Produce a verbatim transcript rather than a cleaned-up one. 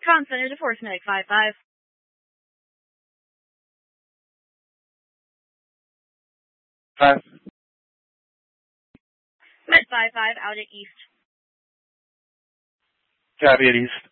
Comm Center to Force Medic five five. Five. Med five five, out at East. Copy at East.